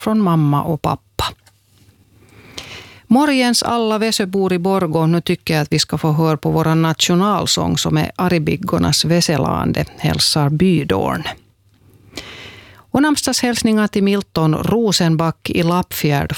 från mamma och pappa. Morgens alla Vesöbor i Borgå, nu tycker jag att vi ska få höra på vår nationalsång som är Aribiggornas Veselande hälsar Bydorn. Och namnsdagshälsningar till Milton Rosenback i Lappfjärd